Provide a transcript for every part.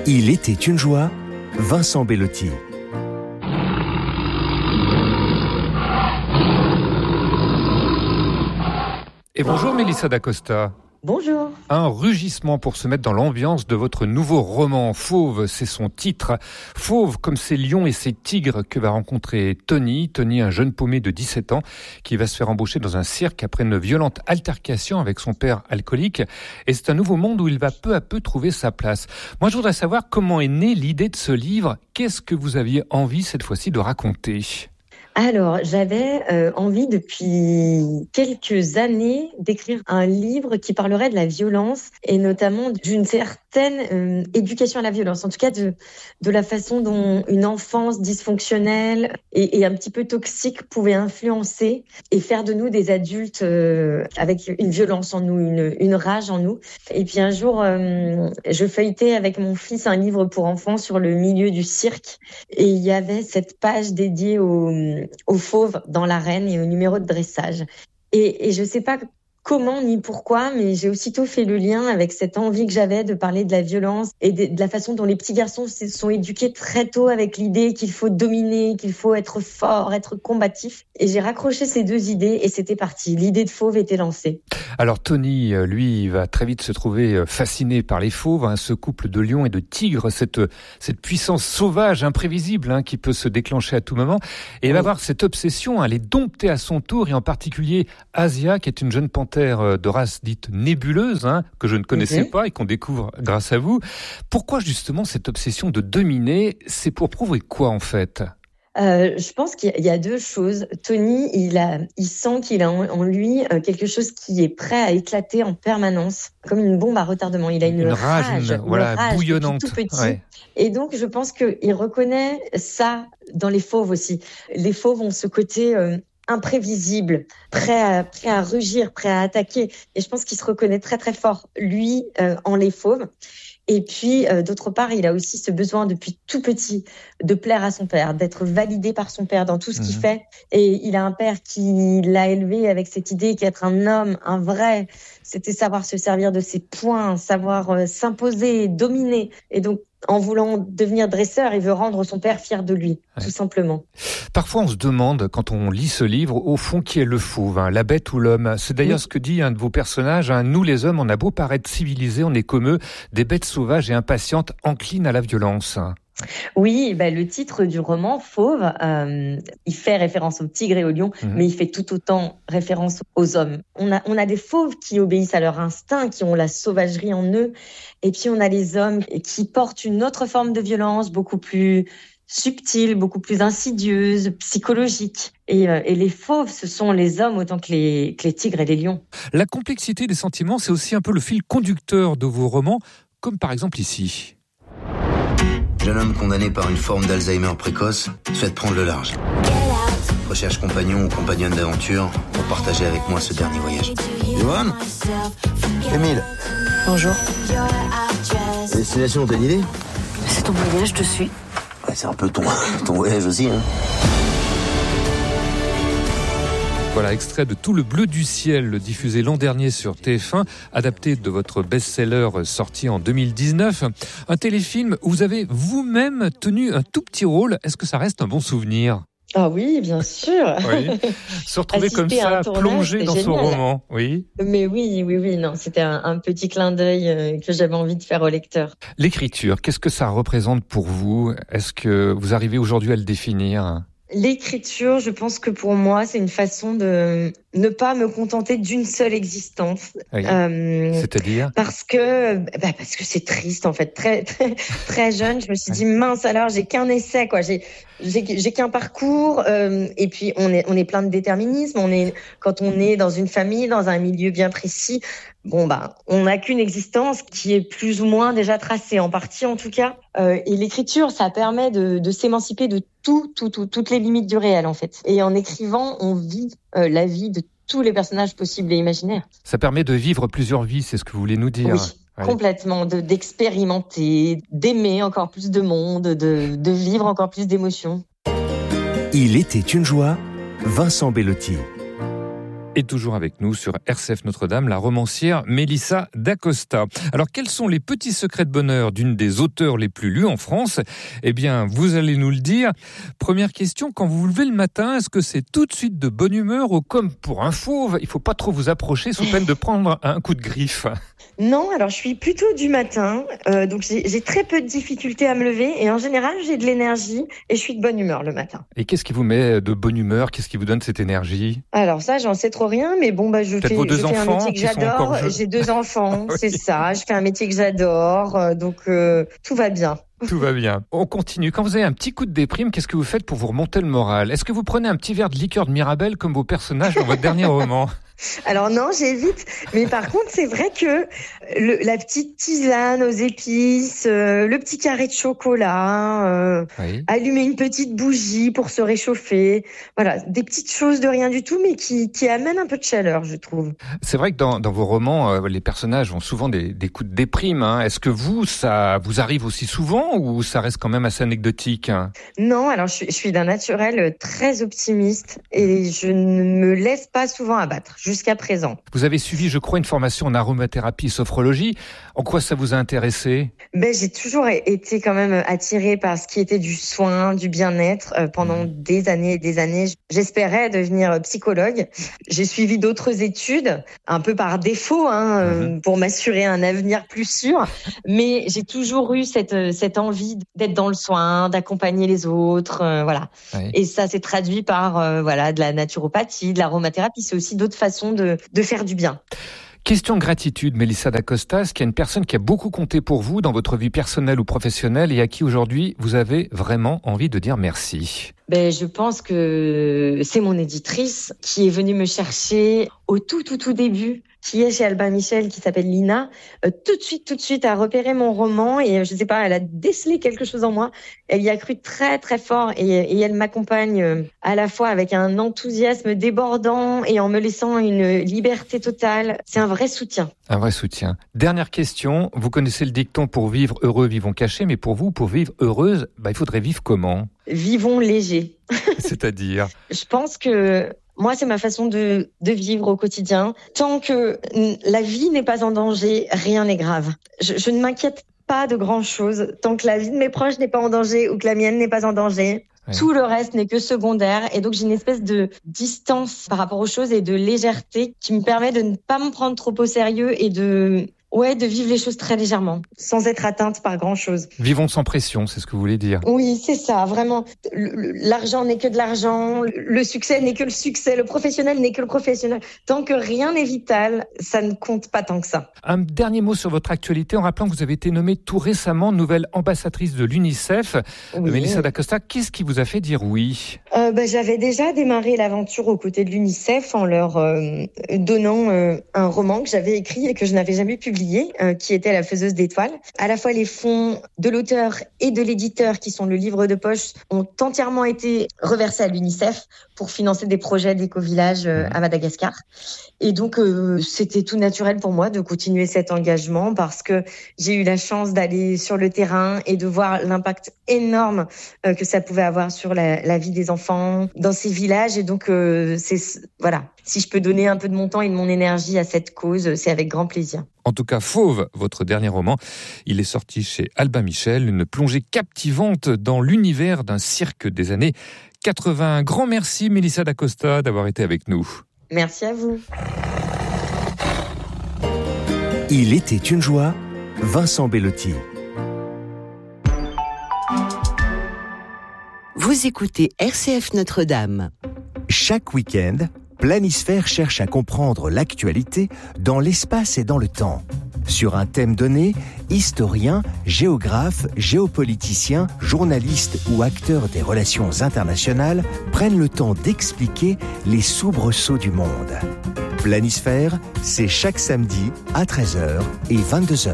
Il était une joie, Vincent Bellotti. Et bonjour Mélissa d'Acosta. Bonjour. Un rugissement pour se mettre dans l'ambiance de votre nouveau roman. Fauve, c'est son titre. Fauve comme ces lions et ces tigres que va rencontrer Tony. Tony, un jeune paumé de 17 ans qui va se faire embaucher dans un cirque après une violente altercation avec son père alcoolique. Et c'est un nouveau monde où il va peu à peu trouver sa place. Moi, je voudrais savoir comment est née l'idée de ce livre. Qu'est-ce que vous aviez envie cette fois-ci de raconter ? Alors, j'avais envie depuis quelques années d'écrire un livre qui parlerait de la violence et notamment d'une certaine éducation à la violence. En tout cas, de la façon dont une enfance dysfonctionnelle et un petit peu toxique pouvait influencer et faire de nous des adultes avec une violence en nous, une rage en nous. Et puis un jour, je feuilletais avec mon fils un livre pour enfants sur le milieu du cirque et il y avait cette page dédiée aux fauves dans l'arène et au numéro de dressage. Et je sais pas comment ni pourquoi, mais j'ai aussitôt fait le lien avec cette envie que j'avais de parler de la violence et de la façon dont les petits garçons se sont éduqués très tôt avec l'idée qu'il faut dominer, qu'il faut être fort, être combatif. Et j'ai raccroché ces deux idées et c'était parti. L'idée de fauve était lancée. Alors Tony, lui, va très vite se trouver fasciné par les fauves, ce couple de lions et de tigres, cette puissance sauvage, imprévisible, qui peut se déclencher à tout moment. Et il va avoir cette obsession à les dompter à son tour, et en particulier Asia, qui est une jeune panthère de race dite nébuleuse, que je ne connaissais pas et qu'on découvre grâce à vous. Pourquoi justement cette obsession de dominer ? C'est pour prouver quoi en fait ? Je pense qu'il y a deux choses. Tony, il sent qu'il a en lui quelque chose qui est prêt à éclater en permanence, comme une bombe à retardement. Il a une rage bouillonnante, tout petit. Ouais. Et donc, je pense qu'il reconnaît ça dans les fauves aussi. Les fauves ont ce côté imprévisible, prêt à rugir, prêt à attaquer. Et je pense qu'il se reconnaît très très fort, lui, en les fauves. Et puis, d'autre part, il a aussi ce besoin depuis tout petit de plaire à son père, d'être validé par son père dans tout ce qu'il fait. Et il a un père qui l'a élevé avec cette idée qu'être un homme, un vrai, c'était savoir se servir de ses poings, savoir s'imposer, dominer. Et donc, en voulant devenir dresseur, il veut rendre son père fier de lui, tout simplement. Parfois, on se demande, quand on lit ce livre, au fond, qui est le fauve, la bête ou l'homme ? C'est d'ailleurs ce que dit un de vos personnages. Nous, les hommes, on a beau paraître civilisés, on est comme eux, des bêtes sauvages et impatientes, enclines à la violence. Oui, le titre du roman, Fauve, il fait référence aux tigres et aux lions, mais il fait tout autant référence aux hommes. On a des fauves qui obéissent à leur instinct, qui ont la sauvagerie en eux, et puis on a les hommes qui portent une autre forme de violence, beaucoup plus subtile, beaucoup plus insidieuse, psychologique. Et les fauves, ce sont les hommes autant que les tigres et les lions. La complexité des sentiments, c'est aussi un peu le fil conducteur de vos romans, comme par exemple ici. Jeune homme condamné par une forme d'Alzheimer précoce souhaite prendre le large. Recherche compagnon ou compagnonne d'aventure pour partager avec moi ce dernier voyage. Johan ? Émile ? Bonjour. Destination, t'as une idée ? C'est ton voyage, je te suis. Ouais, c'est un peu ton voyage aussi, Voilà, extrait de Tout le bleu du ciel, diffusé l'an dernier sur TF1, adapté de votre best-seller sorti en 2019. Un téléfilm où vous avez vous-même tenu un tout petit rôle. Est-ce que ça reste un bon souvenir ? Ah oui, bien sûr. Oui. Se retrouver comme ça, plongé dans son roman. Oui. Mais oui, non, c'était un petit clin d'œil que j'avais envie de faire au lecteur. L'écriture, qu'est-ce que ça représente pour vous ? Est-ce que vous arrivez aujourd'hui à le définir ? L'écriture, je pense que pour moi, c'est une façon de ne pas me contenter d'une seule existence. Oui. C'est-à-dire ? Parce que c'est triste en fait. Très très très jeune, je me suis dit mince alors, j'ai qu'un essai quoi. J'ai qu'un parcours et puis on est plein de déterminisme. Quand on est dans une famille, dans un milieu bien précis. On n'a qu'une existence qui est plus ou moins déjà tracée, en partie en tout cas. Et l'écriture, ça permet de s'émanciper de toutes les limites du réel en fait. Et en écrivant, on vit la vie de tous les personnages possibles et imaginaires. Ça permet de vivre plusieurs vies, c'est ce que vous voulez nous dire. Oui, complètement, d'expérimenter, d'aimer encore plus de monde, de vivre encore plus d'émotions. Il était une joie, Vincent Bellotti. Et toujours avec nous sur RCF Notre-Dame, la romancière Mélissa d'Acosta. Alors, quels sont les petits secrets de bonheur d'une des auteurs les plus lues en France ? Eh bien, vous allez nous le dire. Première question, quand vous vous levez le matin, est-ce que c'est tout de suite de bonne humeur ou comme pour un fauve, il ne faut pas trop vous approcher sous peine de prendre un coup de griffe ? Non, alors je suis plutôt du matin, donc j'ai très peu de difficultés à me lever et en général j'ai de l'énergie et je suis de bonne humeur le matin. Et qu'est-ce qui vous met de bonne humeur ? Qu'est-ce qui vous donne cette énergie ? Alors ça, j'en sais trop rien, mais bon, je fais un métier que j'adore. J'ai 2 enfants, c'est ça. Je fais un métier que j'adore, donc tout va bien. Tout va bien. On continue. Quand vous avez un petit coup de déprime, qu'est-ce que vous faites pour vous remonter le moral ? Est-ce que vous prenez un petit verre de liqueur de Mirabelle comme vos personnages dans votre dernier roman ? Alors non, j'évite. Mais par contre, c'est vrai que la petite tisane aux épices, le petit carré de chocolat, oui. Allumer une petite bougie pour se réchauffer. Voilà, des petites choses de rien du tout, mais qui amènent un peu de chaleur, je trouve. C'est vrai que dans vos romans, les personnages ont souvent des coups de déprime. Hein. Est-ce que ça vous arrive aussi souvent ou ça reste quand même assez anecdotique ? Non, alors je suis d'un naturel très optimiste et je ne me laisse pas souvent abattre. Jusqu'à présent. Vous avez suivi, je crois, une formation en aromathérapie et sophrologie. En quoi ça vous a intéressé ? J'ai toujours été quand même attirée par ce qui était du soin, du bien-être. Pendant des années et des années, j'espérais devenir psychologue. J'ai suivi d'autres études, un peu par défaut, pour m'assurer un avenir plus sûr. Mais j'ai toujours eu cette envie d'être dans le soin, d'accompagner les autres, voilà. Oui. Et ça s'est traduit par de la naturopathie, de l'aromathérapie. C'est aussi d'autres façons de faire du bien. Question gratitude, Mélissa d'Acosta. Est-ce qu'il y a une personne qui a beaucoup compté pour vous dans votre vie personnelle ou professionnelle et à qui aujourd'hui vous avez vraiment envie de dire merci ? Je pense que c'est mon éditrice qui est venue me chercher au tout début, qui est chez Albin Michel, qui s'appelle Lina, tout de suite a repéré mon roman et je sais pas, elle a décelé quelque chose en moi. Elle y a cru très très fort et elle m'accompagne à la fois avec un enthousiasme débordant et en me laissant une liberté totale. C'est un vrai soutien. Un vrai soutien. Dernière question, vous connaissez le dicton pour vivre heureux, vivons cachés, mais pour vous, pour vivre heureuse, il faudrait vivre comment ? Vivons léger. C'est-à-dire ? Je pense que moi, c'est ma façon de vivre au quotidien. Tant que la vie n'est pas en danger, rien n'est grave. Je ne m'inquiète pas de grand-chose. Tant que la vie de mes proches n'est pas en danger ou que la mienne n'est pas en danger, oui. Tout le reste n'est que secondaire. Et donc, j'ai une espèce de distance par rapport aux choses et de légèreté qui me permet de ne pas me prendre trop au sérieux et de vivre les choses très légèrement, sans être atteinte par grand-chose. Vivons sans pression, c'est ce que vous voulez dire. Oui, c'est ça, vraiment. L'argent n'est que de l'argent, le succès n'est que le succès, le professionnel n'est que le professionnel. Tant que rien n'est vital, ça ne compte pas tant que ça. Un dernier mot sur votre actualité, en rappelant que vous avez été nommée tout récemment nouvelle ambassadrice de l'UNICEF. Oui. Mélissa d'Acosta, qu'est-ce qui vous a fait dire oui ? J'avais déjà démarré l'aventure aux côtés de l'UNICEF en leur donnant un roman que j'avais écrit et que je n'avais jamais publié. Qui était La Faiseuse d'étoiles. À la fois les fonds de l'auteur et de l'éditeur, qui sont le livre de poche, ont entièrement été reversés à l'UNICEF pour financer des projets d'éco-village à Madagascar. Et donc, c'était tout naturel pour moi de continuer cet engagement parce que j'ai eu la chance d'aller sur le terrain et de voir l'impact énorme que ça pouvait avoir sur la vie des enfants dans ces villages. Et donc, si je peux donner un peu de mon temps et de mon énergie à cette cause, c'est avec grand plaisir. En tout cas, Fauve, votre dernier roman, il est sorti chez Albin Michel, une plongée captivante dans l'univers d'un cirque des années 80. Grand merci, Mélissa d'Acosta, d'avoir été avec nous. Merci à vous. Il était une joie, Vincent Bellotti. Vous écoutez RCF Notre-Dame. Chaque week-end, Planisphère cherche à comprendre l'actualité dans l'espace et dans le temps. Sur un thème donné, historiens, géographes, géopoliticiens, journalistes ou acteurs des relations internationales prennent le temps d'expliquer les soubresauts du monde. Planisphère, c'est chaque samedi à 13h et 22h.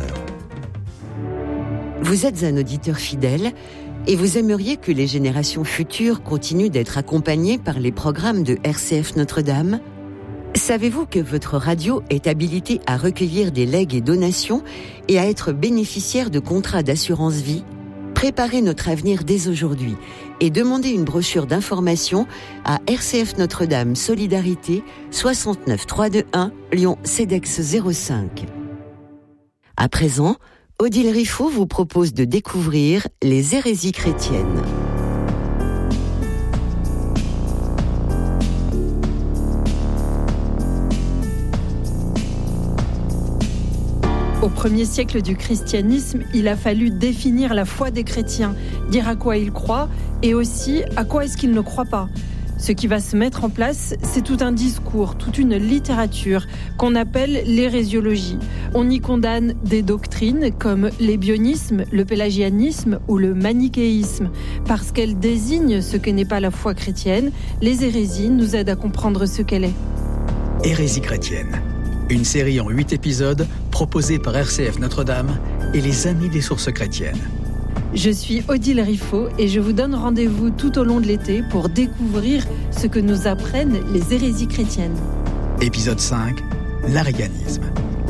Vous êtes un auditeur fidèle et vous aimeriez que les générations futures continuent d'être accompagnées par les programmes de RCF Notre-Dame ? Savez-vous que votre radio est habilitée à recueillir des legs et donations et à être bénéficiaire de contrats d'assurance vie ? Préparez notre avenir dès aujourd'hui et demandez une brochure d'information à RCF Notre-Dame Solidarité 69 321 Lyon CEDEX 05. À présent, Odile Riffaut vous propose de découvrir les hérésies chrétiennes. Au 1er siècle du christianisme, il a fallu définir la foi des chrétiens, dire à quoi ils croient et aussi à quoi est-ce qu'ils ne croient pas. Ce qui va se mettre en place, c'est tout un discours, toute une littérature qu'on appelle l'hérésiologie. On y condamne des doctrines comme l'ébionisme, le pélagianisme ou le manichéisme. Parce qu'elles désignent ce que n'est pas la foi chrétienne, les hérésies nous aident à comprendre ce qu'elle est. Hérésie chrétienne. Une série en 8 épisodes proposée par RCF Notre-Dame et les Amis des sources chrétiennes. Je suis Odile Riffaut et je vous donne rendez-vous tout au long de l'été pour découvrir ce que nous apprennent les hérésies chrétiennes. Épisode 5, l'arianisme.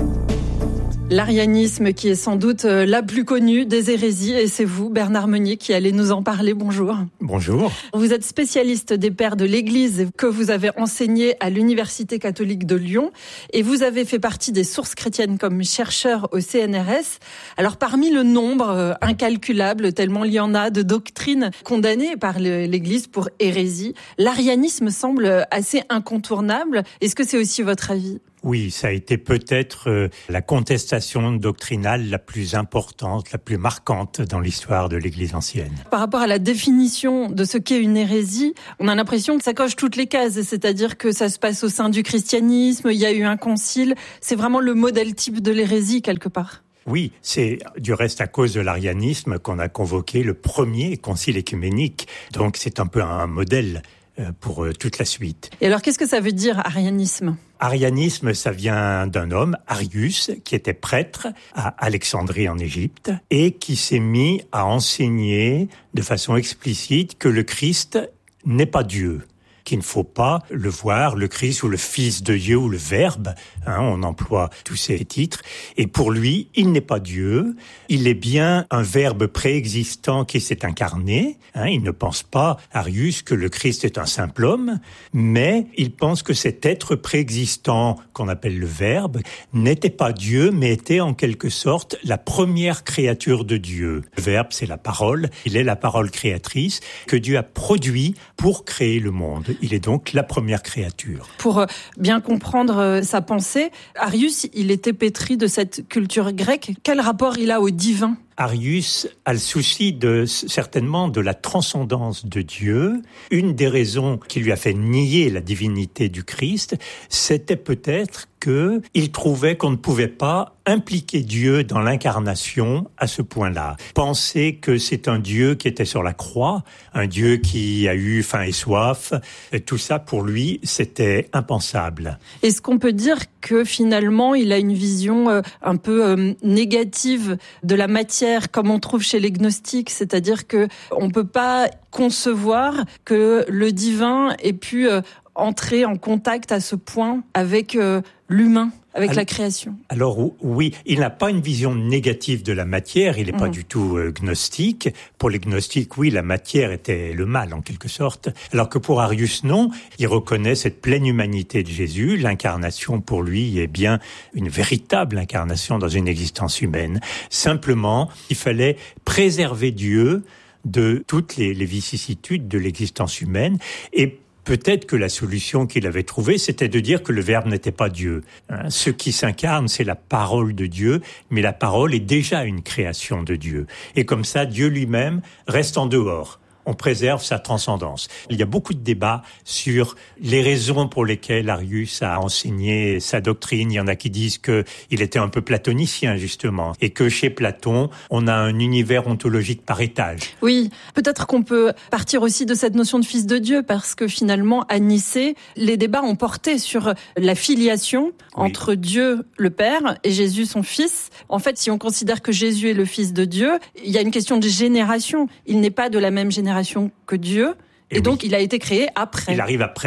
L'arianisme qui est sans doute la plus connue des hérésies et c'est vous, Bernard Meunier, qui allez nous en parler. Bonjour. Bonjour. Vous êtes spécialiste des pères de l'Église que vous avez enseigné à l'Université catholique de Lyon et vous avez fait partie des sources chrétiennes comme chercheur au CNRS. Alors parmi le nombre incalculable, tellement il y en a, de doctrines condamnées par l'Église pour hérésie, l'arianisme semble assez incontournable. Est-ce que c'est aussi votre avis ? Oui, ça a été peut-être la contestation doctrinale la plus importante, la plus marquante dans l'histoire de l'Église ancienne. Par rapport à la définition de ce qu'est une hérésie, on a l'impression que ça coche toutes les cases, c'est-à-dire que ça se passe au sein du christianisme, il y a eu un concile, c'est vraiment le modèle type de l'hérésie quelque part. Oui, c'est du reste à cause de l'arianisme qu'on a convoqué le premier concile œcuménique, donc c'est un peu un modèle pour toute la suite. Et alors, qu'est-ce que ça veut dire, arianisme ? Arianisme, ça vient d'un homme, Arius, qui était prêtre à Alexandrie en Égypte et qui s'est mis à enseigner de façon explicite que le Christ n'est pas Dieu, qu'il ne faut pas le voir, le Christ ou le Fils de Dieu ou le Verbe, on emploie tous ces titres, et pour lui, il n'est pas Dieu, il est bien un Verbe préexistant qui s'est incarné, il ne pense pas, Arius, que le Christ est un simple homme, mais il pense que cet être préexistant, qu'on appelle le Verbe, n'était pas Dieu, mais était en quelque sorte la première créature de Dieu. Le Verbe, c'est la parole, il est la parole créatrice que Dieu a produit pour créer le monde. Il est donc la première créature. Pour bien comprendre sa pensée, Arius, il était pétri de cette culture grecque. Quel rapport il a au divin ? Arius a le souci certainement de la transcendance de Dieu. Une des raisons qui lui a fait nier la divinité du Christ, c'était peut-être qu'il trouvait qu'on ne pouvait pas impliquer Dieu dans l'incarnation à ce point-là. Penser que c'est un Dieu qui était sur la croix, un Dieu qui a eu faim et soif, et tout ça pour lui, c'était impensable. Est-ce qu'on peut dire que finalement, il a une vision un peu négative de la matière, comme on trouve chez les gnostiques, c'est-à-dire que on peut pas concevoir que le divin ait pu entrer en contact à ce point avec l'humain, avec la création. Alors oui, il n'a pas une vision négative de la matière, il n'est pas du tout gnostique. Pour les gnostiques, oui, la matière était le mal en quelque sorte, alors que pour Arius, non, il reconnaît cette pleine humanité de Jésus, l'incarnation pour lui est bien une véritable incarnation dans une existence humaine. Simplement, il fallait préserver Dieu de toutes les vicissitudes de l'existence humaine et peut-être que la solution qu'il avait trouvée, c'était de dire que le Verbe n'était pas Dieu. Ce qui s'incarne, c'est la parole de Dieu, mais la parole est déjà une création de Dieu. Et comme ça, Dieu lui-même reste en dehors. On préserve sa transcendance. Il y a beaucoup de débats sur les raisons pour lesquelles Arius a enseigné sa doctrine. Il y en a qui disent qu'il était un peu platonicien, justement, et que chez Platon, on a un univers ontologique par étage. Oui, peut-être qu'on peut partir aussi de cette notion de fils de Dieu, parce que finalement, à Nicée, les débats ont porté sur la filiation entre Dieu, le Père, et Jésus, son Fils. En fait, si on considère que Jésus est le Fils de Dieu, il y a une question de génération. Il n'est pas de la même génération que Dieu, et donc il a été créé après. Il arrive après.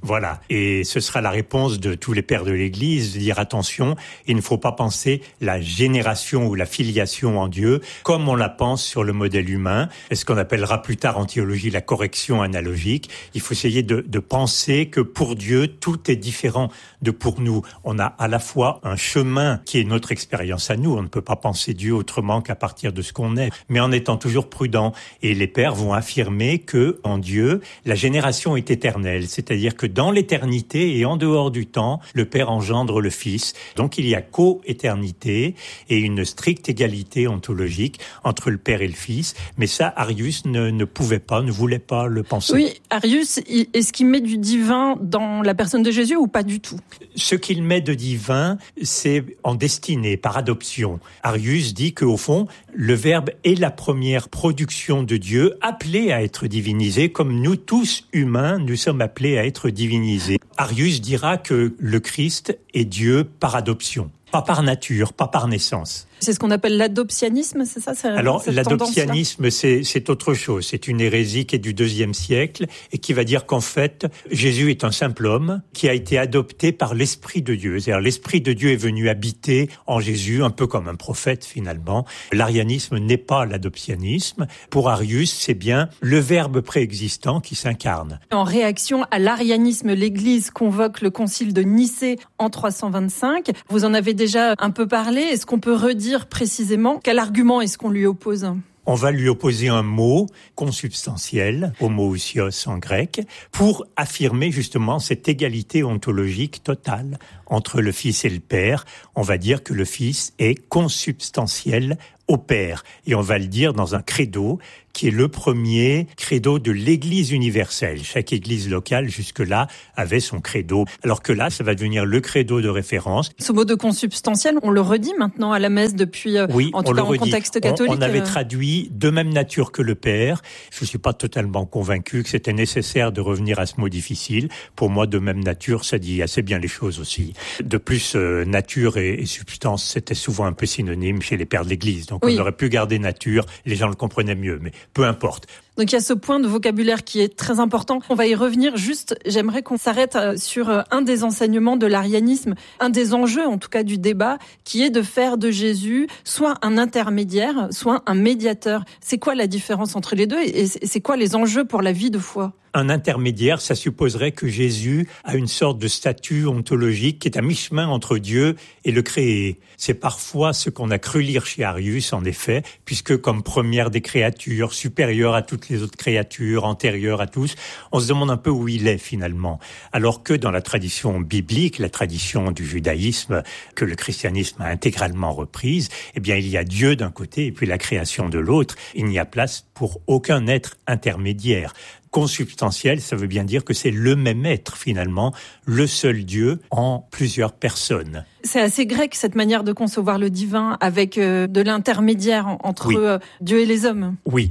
Voilà. Et ce sera la réponse de tous les pères de l'Église, de dire attention, il ne faut pas penser la génération ou la filiation en Dieu comme on la pense sur le modèle humain, et ce qu'on appellera plus tard en théologie la correction analogique. Il faut essayer de penser que pour Dieu, tout est différent de pour nous. On a à la fois un chemin qui est notre expérience à nous. On ne peut pas penser Dieu autrement qu'à partir de ce qu'on est, mais en étant toujours prudent. Et les pères vont affirmer que en Dieu, la génération est éternelle, c'est-à-dire que dans l'éternité et en dehors du temps, le Père engendre le Fils. Donc il y a co-éternité et une stricte égalité ontologique entre le Père et le Fils. Mais ça, Arius ne pouvait pas, ne voulait pas le penser. Oui, Arius, est-ce qu'il met du divin dans la personne de Jésus ou pas du tout? Ce qu'il met de divin, c'est en destinée, par adoption. Arius dit qu'au fond, le Verbe est la première production de Dieu, appelée à être divinisée, comme nous tous humains, nous sommes appelés à être divinisés. Arius dira que le Christ est Dieu par adoption. Pas par nature, pas par naissance. C'est ce qu'on appelle l'adoptianisme, c'est ça? Alors, l'adoptianisme, c'est autre chose. C'est une hérésie qui est du IIe siècle et qui va dire qu'en fait, Jésus est un simple homme qui a été adopté par l'Esprit de Dieu. C'est-à-dire, l'Esprit de Dieu est venu habiter en Jésus, un peu comme un prophète finalement. L'arianisme n'est pas l'adoptianisme. Pour Arius, c'est bien le Verbe préexistant qui s'incarne. En réaction à l'arianisme, l'Église convoque le concile de Nicée en 325. Vous en avez déjà un peu parlé. Est-ce qu'on peut redire précisément quel argument est-ce qu'on lui oppose? On va lui opposer un mot consubstantiel, homoousios en grec, pour affirmer justement cette égalité ontologique totale entre le Fils et le Père. On va dire que le Fils est consubstantiel au Père. Et on va le dire dans un credo qui est le premier credo de l'Église universelle. Chaque Église locale, jusque-là, avait son credo. Alors que là, ça va devenir le credo de référence. Ce mot de consubstantiel, on le redit maintenant à la messe depuis, oui, en tout cas en contexte catholique. On avait traduit de même nature que le Père. Je ne suis pas totalement convaincu que c'était nécessaire de revenir à ce mot difficile. Pour moi, de même nature, ça dit assez bien les choses aussi. De plus, nature et substance, c'était souvent un peu synonyme chez les pères de l'Église. Donc oui. On aurait pu garder nature, les gens le comprenaient mieux, mais peu importe. Donc il y a ce point de vocabulaire qui est très important. On va y revenir. Juste, j'aimerais qu'on s'arrête sur un des enseignements de l'arianisme, un des enjeux en tout cas du débat, qui est de faire de Jésus soit un intermédiaire, soit un médiateur. C'est quoi la différence entre les deux et c'est quoi les enjeux pour la vie de foi ? Un intermédiaire, ça supposerait que Jésus a une sorte de statut ontologique qui est à mi-chemin entre Dieu et le créé. C'est parfois ce qu'on a cru lire chez Arius, en effet, puisque comme première des créatures, supérieure à toutes les autres créatures, antérieure à tous, on se demande un peu où il est finalement. Alors que dans la tradition biblique, la tradition du judaïsme, que le christianisme a intégralement reprise, eh bien il y a Dieu d'un côté et puis la création de l'autre. Il n'y a place pour aucun être intermédiaire. Consubstantiel, ça veut bien dire que c'est le même être finalement, le seul Dieu en plusieurs personnes. C'est assez grec cette manière de concevoir le divin avec de l'intermédiaire entre Dieu et les hommes. Oui.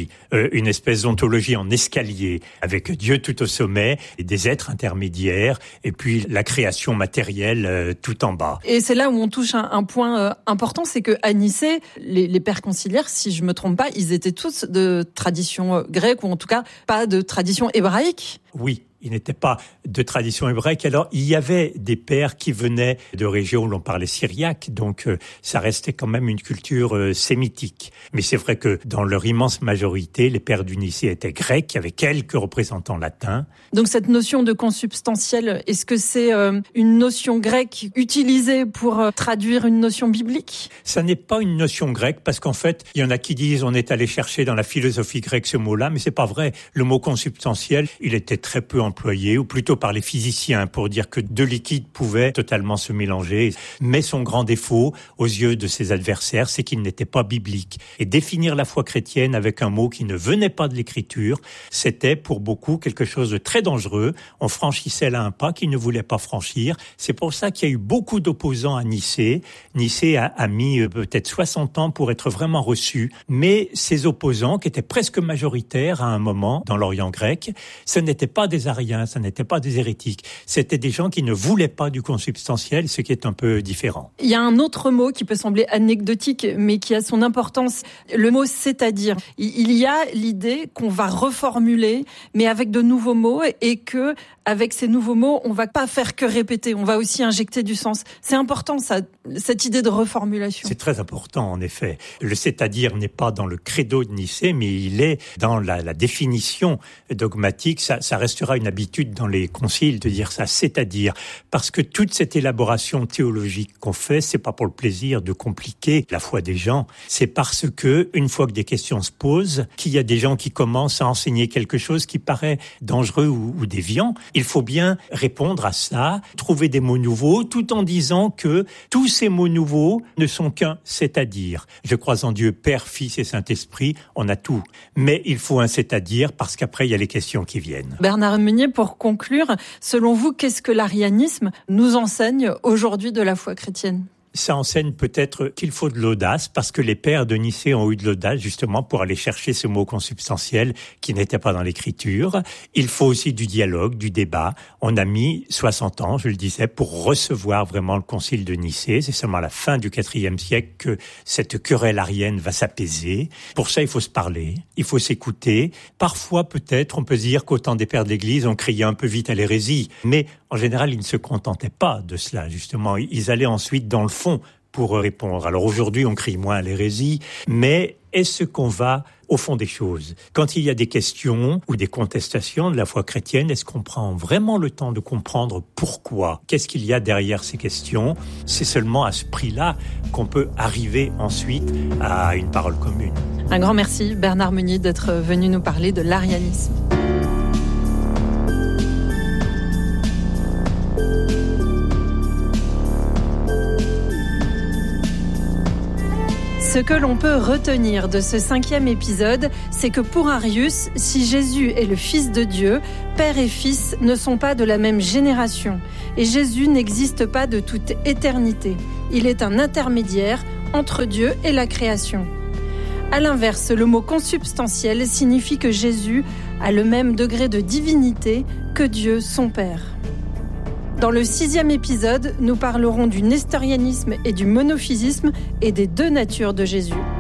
Une espèce d'ontologie en escalier avec Dieu tout au sommet et des êtres intermédiaires et puis la création matérielle tout en bas. Et c'est là où on touche un point important, c'est que à Nicée, les pères conciliaires, si je me trompe pas, ils étaient tous de tradition grecque ou en tout cas pas de tradition hébraïque. Oui. Il n'était pas de tradition hébraïque. Alors, il y avait des pères qui venaient de régions où l'on parlait syriaque, donc ça restait quand même une culture sémitique. Mais c'est vrai que dans leur immense majorité, les pères du Nicée étaient grecs, il y avait quelques représentants latins. Donc cette notion de consubstantiel, est-ce que c'est une notion grecque utilisée pour traduire une notion biblique ? Ça n'est pas une notion grecque, parce qu'en fait, il y en a qui disent on est allé chercher dans la philosophie grecque ce mot-là, mais c'est pas vrai. Le mot consubstantiel, il était très peu employé, ou plutôt par les physiciens, pour dire que deux liquides pouvaient totalement se mélanger. Mais son grand défaut, aux yeux de ses adversaires, c'est qu'il n'était pas biblique. Et définir la foi chrétienne avec un mot qui ne venait pas de l'écriture, c'était pour beaucoup quelque chose de très dangereux. On franchissait là un pas qu'ils ne voulaient pas franchir. C'est pour ça qu'il y a eu beaucoup d'opposants à Nicée. Nicée a mis peut-être 60 ans pour être vraiment reçu. Mais ces opposants, qui étaient presque majoritaires à un moment dans l'Orient grec, ce n'étaient pas des ariens. ariens, ça n'était pas des hérétiques. C'était des gens qui ne voulaient pas du consubstantiel, ce qui est un peu différent. Il y a un autre mot qui peut sembler anecdotique, mais qui a son importance. Le mot « c'est-à-dire ». Il y a l'idée qu'on va reformuler, mais avec de nouveaux mots, et que avec ces nouveaux mots, on va pas faire que répéter, on va aussi injecter du sens. C'est important, ça, cette idée de reformulation. C'est très important, en effet. Le c'est-à-dire n'est pas dans le credo de Nicée, mais il est dans la définition dogmatique. Ça restera une habitude dans les conciles de dire ça, c'est-à-dire. Parce que toute cette élaboration théologique qu'on fait, c'est pas pour le plaisir de compliquer la foi des gens. C'est parce que, une fois que des questions se posent, qu'il y a des gens qui commencent à enseigner quelque chose qui paraît dangereux ou déviant, il faut bien répondre à ça, trouver des mots nouveaux, tout en disant que tous ces mots nouveaux ne sont qu'un c'est-à-dire. Je crois en Dieu, Père, Fils et Saint-Esprit, on a tout. Mais il faut un c'est-à-dire parce qu'après, il y a les questions qui viennent. Bernard Meunier, pour conclure, selon vous, qu'est-ce que l'arianisme nous enseigne aujourd'hui de la foi chrétienne ? Ça enseigne peut-être qu'il faut de l'audace, parce que les pères de Nicée ont eu de l'audace justement pour aller chercher ce mot consubstantiel qui n'était pas dans l'Écriture. Il faut aussi du dialogue, du débat. On a mis 60 ans, je le disais, pour recevoir vraiment le concile de Nicée. C'est seulement à la fin du IVe siècle que cette querelle arienne va s'apaiser. Pour ça, il faut se parler, il faut s'écouter. Parfois, peut-être, on peut se dire qu'au temps des pères de l'Église, on criait un peu vite à l'hérésie. Mais en général, ils ne se contentaient pas de cela, justement. Ils allaient ensuite dans le fond pour répondre. Alors aujourd'hui, on crie moins à l'hérésie, mais est-ce qu'on va au fond des choses? Quand il y a des questions ou des contestations de la foi chrétienne, est-ce qu'on prend vraiment le temps de comprendre pourquoi? Qu'est-ce qu'il y a derrière ces questions? C'est seulement à ce prix-là qu'on peut arriver ensuite à une parole commune. Un grand merci, Bernard Meunier, d'être venu nous parler de l'arianisme. Ce que l'on peut retenir de ce 5e épisode, c'est que pour Arius, si Jésus est le Fils de Dieu, Père et Fils ne sont pas de la même génération. Et Jésus n'existe pas de toute éternité. Il est un intermédiaire entre Dieu et la création. À l'inverse, le mot consubstantiel signifie que Jésus a le même degré de divinité que Dieu, son Père. Dans le 6e épisode, nous parlerons du nestorianisme et du monophysisme et des deux natures de Jésus.